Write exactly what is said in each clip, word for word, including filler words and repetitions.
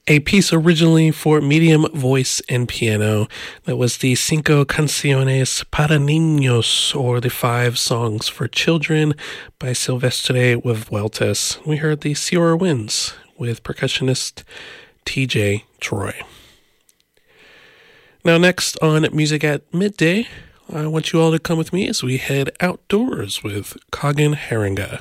A piece originally for medium voice and piano. That was the Cinco Canciones para Niños, or the Five Songs for Children, by Silvestre Revueltas. We heard the Sierra Winds with percussionist T J Troy. Now next on Music at Midday, I want you all to come with me as we head outdoors with Kagan Haringa.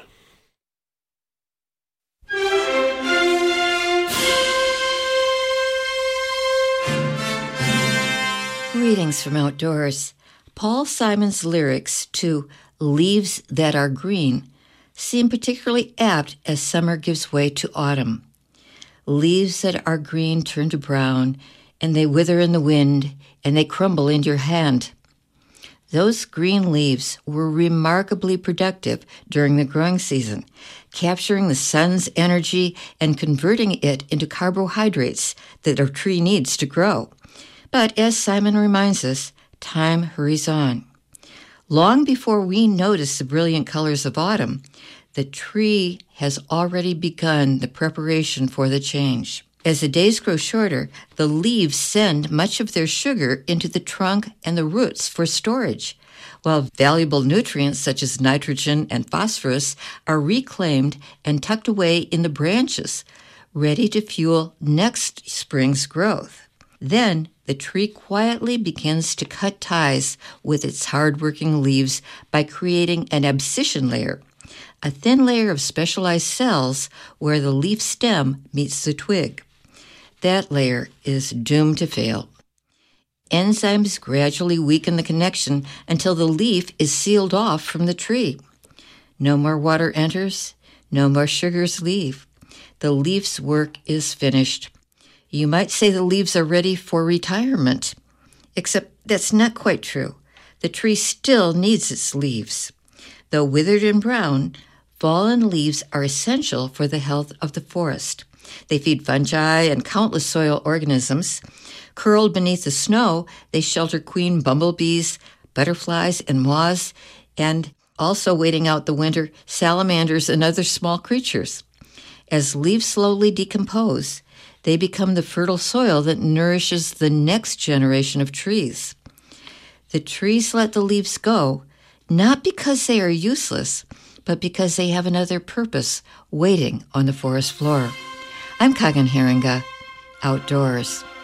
Greetings from outdoors. Paul Simon's lyrics to Leaves That Are Green seem particularly apt as summer gives way to autumn. Leaves that are green turn to brown, and they wither in the wind, and they crumble in your hand. Those green leaves were remarkably productive during the growing season, capturing the sun's energy and converting it into carbohydrates that a tree needs to grow. But as Simon reminds us, time hurries on. Long before we notice the brilliant colors of autumn, the tree has already begun the preparation for the change. As the days grow shorter, the leaves send much of their sugar into the trunk and the roots for storage, while valuable nutrients such as nitrogen and phosphorus are reclaimed and tucked away in the branches, ready to fuel next spring's growth. Then the tree quietly begins to cut ties with its hard-working leaves by creating an abscission layer, a thin layer of specialized cells where the leaf stem meets the twig. That layer is doomed to fail. Enzymes gradually weaken the connection until the leaf is sealed off from the tree. No more water enters, no more sugars leave. The leaf's work is finished. You might say the leaves are ready for retirement, except that's not quite true. The tree still needs its leaves. Though withered and brown, fallen leaves are essential for the health of the forest. They feed fungi and countless soil organisms. Curled beneath the snow, they shelter queen bumblebees, butterflies, and moths, and also waiting out the winter, salamanders and other small creatures. As leaves slowly decompose, they become the fertile soil that nourishes the next generation of trees. The trees let the leaves go, not because they are useless, but because they have another purpose waiting on the forest floor. I'm Kagan Haringa, outdoors.